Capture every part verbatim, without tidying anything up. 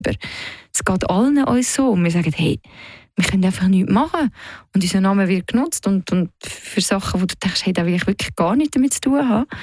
Es geht allen uns so. Und wir sagen, hey, wir können einfach nichts machen. Und unser Name wird genutzt und, und für Sachen, wo du denkst, hey, da will ich wirklich gar nichts damit zu tun haben.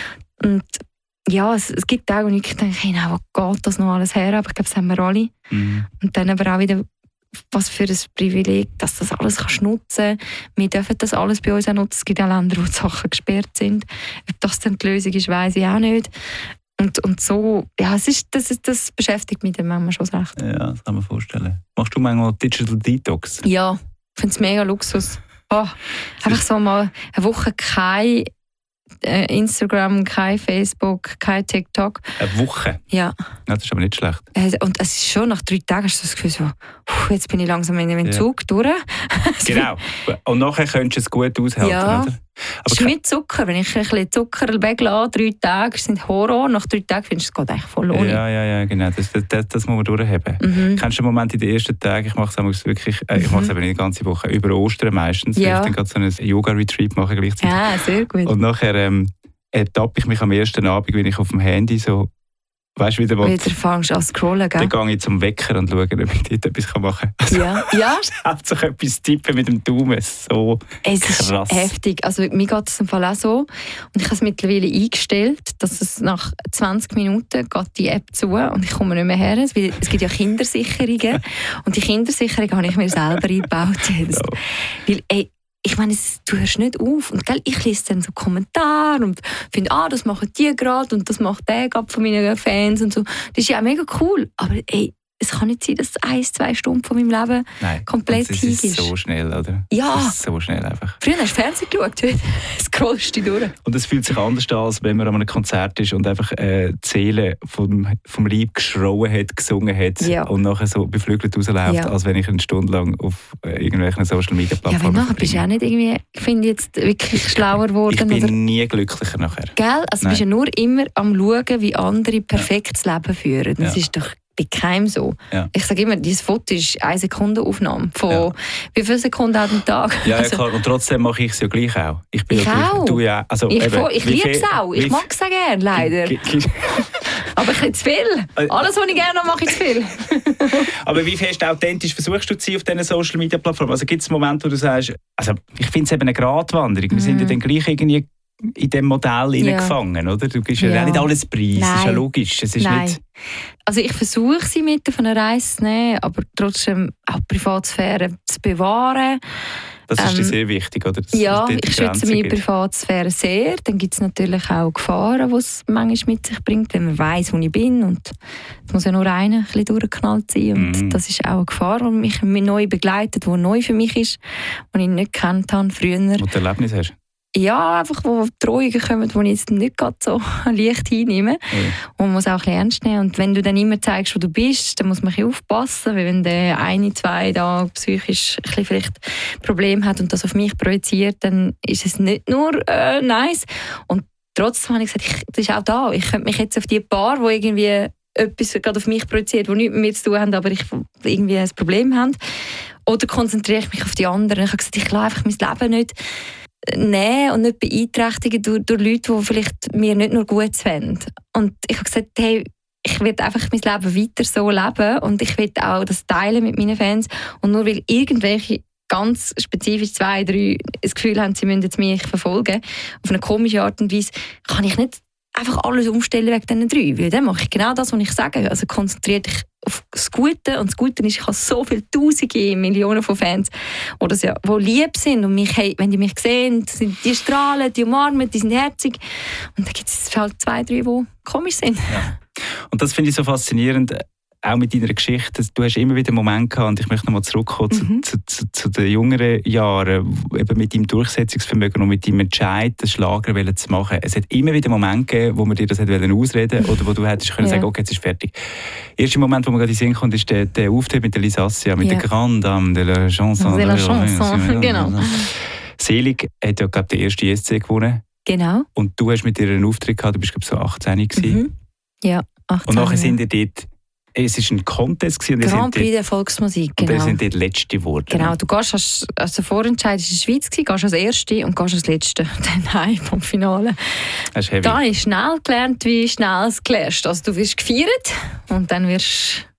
Und ja, es, es gibt Tage, wo ich denke, hey, nein, wo geht das noch alles her? Aber ich glaube, das haben wir alle. Mhm. Und dann aber auch wieder, was für ein Privileg, dass du das alles kannst nutzen kannst. Wir dürfen das alles bei uns auch nutzen. Es gibt auch Länder, wo die Sachen gesperrt sind. Ob das dann die Lösung ist, weiss ich auch nicht. Und, und so, ja, es ist, das, ist, das beschäftigt mich dann manchmal schon recht. Ja, das kann man vorstellen. Machst du manchmal Digital Detox? Ja, ich finde es mega Luxus. Oh, einfach so mal eine Woche kein äh, Instagram, kein Facebook, kein TikTok. Eine Woche? Ja. Ja, das ist aber nicht schlecht. Und es ist schon, nach drei Tagen hast du das Gefühl so, jetzt bin ich langsam in den Entzug ja. durch. Genau. Und nachher könntest du es gut aushalten, ja. oder? Aber es ist mit Zucker. Wenn ich ein bisschen Zucker weglasse, drei Tage, sind Horror. Nach drei Tagen findest du es geht eigentlich voll ohne. Ja, ja, ja, genau. Das, das, das muss man durchhaben. Mhm. Kennst du den Moment in den ersten Tagen? Ich mache es wirklich, äh, ich mache es eben nicht die ganze Woche, über Ostern meistens. Ja. Weil ich dann gerade so ein Yoga-Retreat mache gleichzeitig. Ja, sehr gut. Und nachher ähm, ertappe ich mich am ersten Abend, wenn ich auf dem Handy so, weißt du, wieder, wieder fängst an scrollen, gell? Dann gehe ich zum Wecker und schaue, ob ich dort etwas machen kann. Also, ja, ja. Hauptsache etwas tippen mit dem Daumen, so es krass. Ist heftig. Also mir geht es im Fall auch so. Und ich habe es mittlerweile eingestellt, dass es nach zwanzig Minuten geht die App zu und ich komme nicht mehr her. Es gibt ja Kindersicherungen und die Kindersicherung habe ich mir selber eingebaut. Jetzt. No. Weil, ey, ich meine, du hörst nicht auf. Und, gell, ich lese dann so Kommentare und finde, ah, das machen die gerade und das macht der gerade von meinen Fans und so. Das ist ja auch mega cool. Aber ey, es kann nicht sein, dass ein, zwei Stunden von meinem Leben Nein, komplett hin ist. Das ist so schnell, oder? Ja. Das ist so schnell einfach. Früher hast du Fernsehen geschaut, heute scrollst du durch. Und es fühlt sich anders an, als wenn man an einem Konzert ist und einfach äh, die Seele vom, vom Leib geschrauen hat, gesungen hat ja. und nachher so beflügelt rausläuft, ja. als wenn ich eine Stunde lang auf äh, irgendwelchen Social-Media-Plattformen Ja, wenn nachher bist du auch nicht irgendwie, ich finde jetzt wirklich schlauer geworden. Ich bin oder? nie glücklicher nachher. Gell? Also du bist ja nur immer am schauen, wie andere perfektes ja. Leben führen. Das ja. ist doch bei keinem so. Ja. Ich sage immer, dieses Foto ist eine Sekunde Aufnahme. Von ja. wie viele Sekunden am Tag? Ja, ja klar. Und trotzdem mache ich es ja gleich auch. Ich, bin ich ja auch. Du ja. Also, ich eben, ich liebe es auch. Ich mag es auch gerne, leider. Aber ich zu viel. Alles, was ich gerne mache, ich zu viel. Aber wie fest authentisch versuchst du zu sein auf diesen Social-Media-Plattformen? Also gibt es Momente, wo du sagst, also ich finde es eben eine Gratwanderung. Wir mm. sind ja dann gleich irgendwie in diesem Modell ja. gefangen, oder? Du gibst ja, ja nicht alles preis, das ist ja logisch. Es ist Nein. Nicht also ich versuche, sie mit auf eine Reise zu nehmen, aber trotzdem auch die Privatsphäre zu bewahren. Das ist ähm, dir sehr wichtig, oder? Das ja, ich schätze meine gibt. Privatsphäre sehr. Dann gibt es natürlich auch Gefahren, die es manchmal mit sich bringt, wenn man weiss, wo ich bin. Und es muss ja nur einer ein bisschen durchgeknallt sein. Und mm. das ist auch eine Gefahr, die mich neu begleitet, die neu für mich ist, die ich nicht gekannt habe früher. Wo du Erlebnis hast? Ja, einfach wo Drohungen kommen, die ich jetzt nicht so leicht hinnehme. Mhm. Und man muss auch ein bisschen ernst nehmen. Und wenn du dann immer zeigst, wo du bist, dann muss man ein bisschen aufpassen, weil wenn der eine, zwei da psychisch ein bisschen vielleicht Probleme hat und das auf mich projiziert, dann ist es nicht nur äh, nice. Und trotzdem habe ich gesagt, ich, das ist auch da. Ich könnte mich jetzt auf die paar, die irgendwie etwas gerade auf mich projiziert, die nichts mit mir zu tun haben, aber ich irgendwie ein Problem haben, oder konzentriere ich mich auf die anderen. Ich habe gesagt, ich lasse einfach mein Leben nicht nehmen und nicht beeinträchtigen durch, durch Leute, die vielleicht mir nicht nur gut wollen. Und ich habe gesagt, hey, ich will einfach mein Leben weiter so leben und ich will auch das teilen mit meinen Fans. Und nur weil irgendwelche ganz spezifisch zwei, drei das Gefühl haben, sie müssen jetzt mich verfolgen, auf eine komische Art und Weise, kann ich nicht einfach alles umstellen wegen diesen drei. Weil dann mache ich genau das, was ich sage. Also konzentriere dich auf das Gute. Und das Gute ist, ich habe so viele Tausende, Millionen von Fans, die, das ja, die lieb sind. Und mich, hey, wenn die mich sehen, sind die strahlen, die umarmen, die sind herzig. Und dann gibt es halt zwei, drei, die komisch sind. Ja. Und das finde ich so faszinierend, auch mit deiner Geschichte. Du hast immer wieder Momente gehabt, und ich möchte nochmal zurückkommen mhm. zu, zu, zu den jüngeren Jahren, eben mit deinem Durchsetzungsvermögen und mit deinem Entscheid, den Schlager zu machen. Es hat immer wieder Momente gegeben, wo man dir das ausreden wollte oder wo du hättest können ja. sagen, okay, jetzt ist fertig. Der erste Moment, wo man gerade in den Sinn kommt, ist der, der Auftritt mit der Lisassia, mit ja. der Grande Dame de la Chanson. De la Chanson, genau. Selig hat ja, glaube ich, den ersten E S C gewonnen. Genau. Und du hast mit ihr einen Auftritt gehabt, du bist, glaube ich, so achtzehn gewesen. Mhm. Ja, achtzehn. Und nachher sind ihr dort. Es war ein Contest. Grand Prix der Volksmusik, genau. Und ihr seid dort Letzte geworden. Genau, du gehst als, als der Vorentscheid in der Schweiz, gehst als Erste und gehst als Letzte dann heim vom Finale. Das ist heavy. Da habe ich schnell gelernt, wie schnell es klärst. Also du wirst gefeiert und dann wirst